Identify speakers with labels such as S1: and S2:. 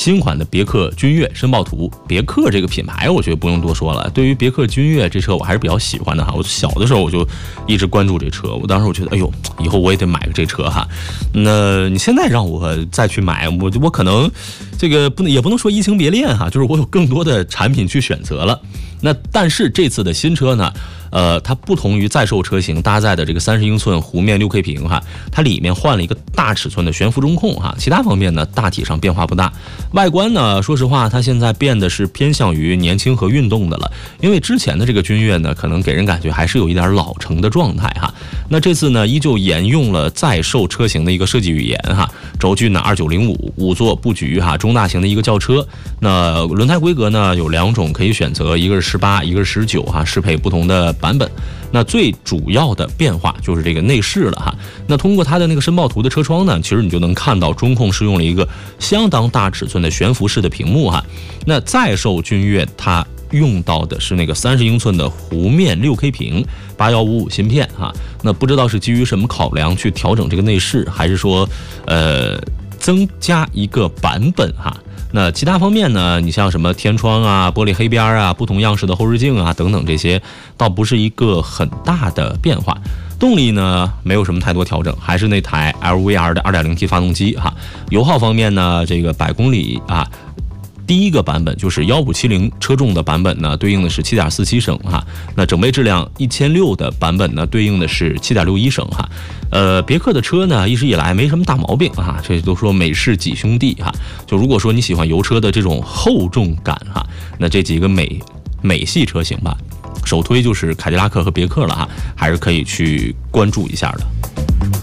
S1: 新款的别克君越申报图。别克这个品牌我觉得不用多说了，对于别克君越这车我还是比较喜欢的哈。我小的时候我就一直关注这车，我当时我觉得哎呦，以后我也得买个这车哈。那你现在让我再去买，我可能这个也不能说移情别恋哈，就是我有更多的产品去选择了。那但是这次的新车呢，它不同于在售车型搭载的这个30英寸弧面 6K 屏哈，它里面换了一个大尺寸的悬浮中控哈，其他方面呢大体上变化不大。外观呢，说实话，它现在变得是偏向于年轻和运动的了，因为之前的这个君越呢，可能给人感觉还是有一点老成的状态哈。那这次呢，依旧沿用了在售车型的一个设计语言哈，轴距呢2905，5座布局哈，中大型的一个轿车。那轮胎规格呢有2种可以选择，一个是18，一个是19哈，适配不同的版本。那最主要的变化就是这个内饰了哈。那通过它的那个申报图的车窗呢，其实你就能看到中控是用了一个相当大尺寸的悬浮式的屏幕哈。那在售君越它用到的是那个30英寸的弧面 6K 屏，8155芯片哈。那不知道是基于什么考量去调整这个内饰，还是说增加一个版本哈。那其他方面呢，你像什么天窗啊、玻璃黑边啊、不同样式的后视镜啊等等，这些倒不是一个很大的变化。动力呢没有什么太多调整，还是那台 LVR 的 2.0T 发动机哈。油耗方面呢，这个百公里啊，第一个版本就是1570车重的版本呢，对应的是 7.47 升哈。那整备质量1600的版本呢，对应的是 7.61 升哈。别克的车呢，一直以来没什么大毛病哈，这都说美式几兄弟哈。就如果说你喜欢油车的这种厚重感哈，那这几个美系车型吧，首推就是凯迪拉克和别克了哈，还是可以去关注一下的。